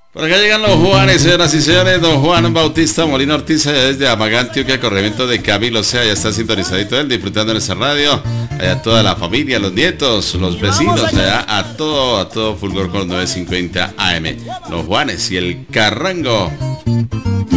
Por acá llegan los Juanes, señoras y señores. Don Juan Bautista Molina Ortiz, allá desde Amagá, Antioquia, corregimiento de Camilo. O sea, ya está sintonizadito él, disfrutando de esa radio. Allá toda la familia, los nietos, los vecinos, allá a todo fulgor con 950 AM. Los Juanes y el Carrango.